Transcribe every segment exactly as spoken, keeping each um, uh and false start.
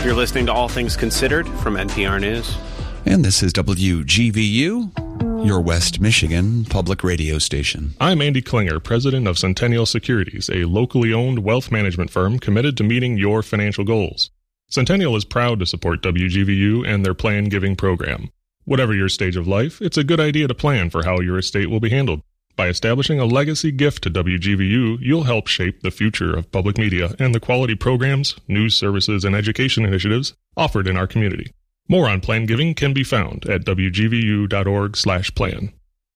You're listening to All Things Considered from N P R News. And this is W G V U, your West Michigan public radio station. I'm Andy Klinger, president of Centennial Securities, a locally owned wealth management firm committed to meeting your financial goals. Centennial is proud to support W G V U and their Plan Giving program. Whatever your stage of life, it's a good idea to plan for how your estate will be handled. By establishing a legacy gift to W G V U, you'll help shape the future of public media and the quality programs, news services, and education initiatives offered in our community. More on Plan Giving can be found at w g v u dot org slash plan.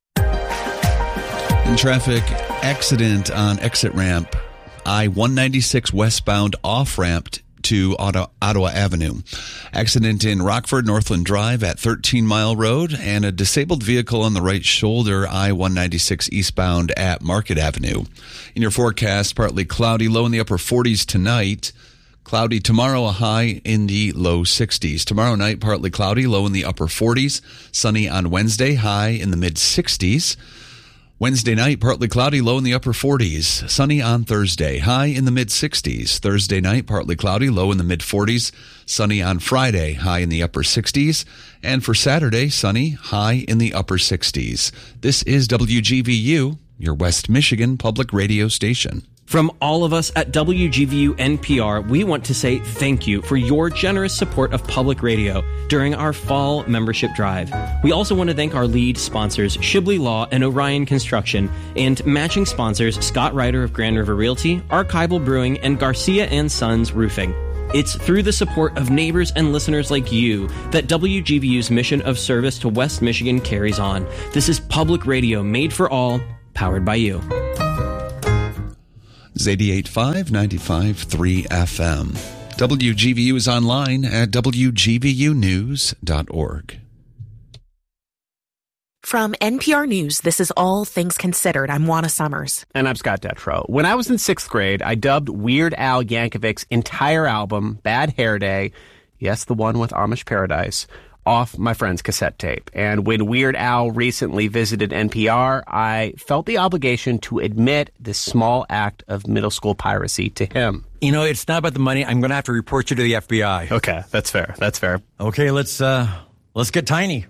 In traffic, accident on exit ramp, I one ninety-six westbound off-ramped to Ottawa Avenue. Accident in Rockford, Northland Drive at thirteen Mile Road, and a disabled vehicle on the right shoulder, I one ninety-six eastbound at Market Avenue. In your forecast, partly cloudy, low in the upper forties tonight. Cloudy tomorrow, a high in the low sixties. Tomorrow night, partly cloudy, low in the upper forties. Sunny on Wednesday, high in the mid sixties. Wednesday night, partly cloudy, low in the upper forties. Sunny on Thursday, high in the mid sixties. Thursday night, partly cloudy, low in the mid forties. Sunny on Friday, high in the upper sixties. And for Saturday, sunny, high in the upper sixties. This is W G V U, your West Michigan public radio station. From all of us at W G V U N P R, we want to say thank you for your generous support of public radio during our fall membership drive. We also want to thank our lead sponsors, Shibley Law and Orion Construction, and matching sponsors, Scott Ryder of Grand River Realty, Archival Brewing, and Garcia and Sons Roofing. It's through the support of neighbors and listeners like you that W G V U's mission of service to West Michigan carries on. This is public radio made for all, powered by you. eighty-eight point five, ninety-five point three F M. W G V U is online at w g v u news dot org. From N P R News, this is All Things Considered. I'm Juana Summers. And I'm Scott Detrow. When I was in sixth grade, I dubbed Weird Al Yankovic's entire album, Bad Hair Day, yes, the one with Amish Paradise, off my friend's cassette tape. And when Weird Al recently visited N P R, I felt the obligation to admit this small act of middle school piracy to him. You know, it's not about the money. I'm going to have to report you to the F B I. Okay, that's fair. That's fair. Okay, let's uh, let's get tiny.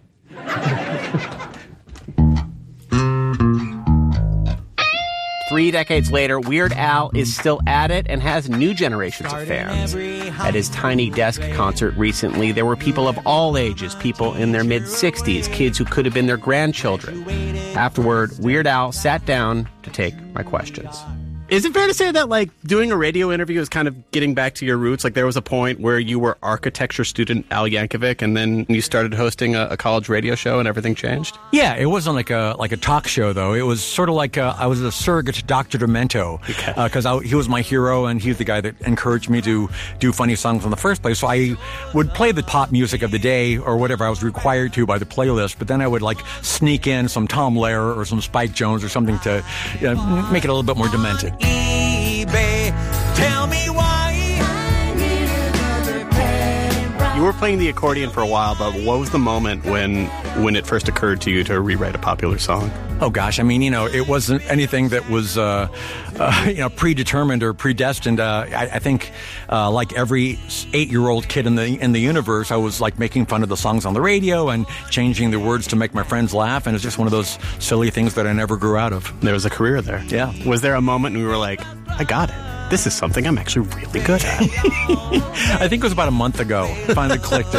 Three decades later, Weird Al is still at it and has new generations of fans. At his Tiny Desk concert recently, there were people of all ages, people in their mid-sixties, kids who could have been their grandchildren. Afterward, Weird Al sat down to take my questions. Is it fair to say that, like, doing a radio interview is kind of getting back to your roots? Like, there was a point where you were architecture student Al Yankovic, and then you started hosting a, a college radio show, and everything changed? Yeah, it wasn't like a like a talk show, though. It was sort of like a, I was a surrogate to Doctor Demento, because okay. uh, he was my hero, and he's the guy that encouraged me to do funny songs in the first place. So I would play the pop music of the day, or whatever I was required to by the playlist, but then I would, like, sneak in some Tom Lehrer or some Spike Jones or something to you know, make it a little bit more demented. eBay, tell me why I need another pen. You were playing the accordion for a while, but what was the moment when when it first occurred to you to rewrite a popular song? Oh, gosh. I mean, you know, it wasn't anything that was, uh, uh, you know, predetermined or predestined. Uh, I, I think, uh, like every eight-year-old kid in the in the universe, I was, like, making fun of the songs on the radio and changing the words to make my friends laugh. And it's just one of those silly things that I never grew out of. There was a career there. Yeah. Was there a moment when we were like, I got it. This is something I'm actually really good at? I think it was about a month ago. It finally clicked.